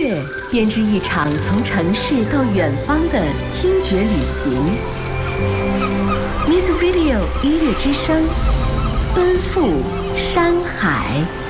乐编织一场从城市到远方的听觉旅行。Music Radio 音乐之声，奔赴山海。